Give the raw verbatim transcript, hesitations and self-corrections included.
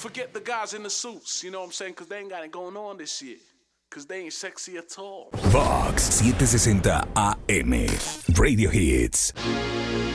Forget the guys in the suits, you know what I'm saying? Because they ain't got it going on this year. Because they ain't sexy at all. Vox setecientos sesenta A M. Radio Hits.